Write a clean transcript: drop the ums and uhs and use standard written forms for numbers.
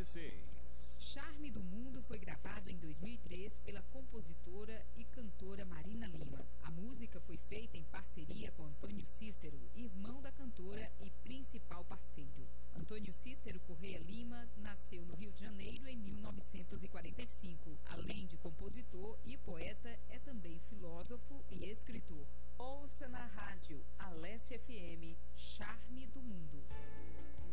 16. Charme do Mundo foi gravado em 2003 pela compositora e cantora Marina Lima. A música foi feita em parceria com Antônio Cícero, irmão da cantora e principal parceiro. Antônio Cícero Correia Lima nasceu no Rio de Janeiro em 1945. Além de compositor e poeta, é também filósofo e escritor. Ouça na rádio Alesse FM, Charme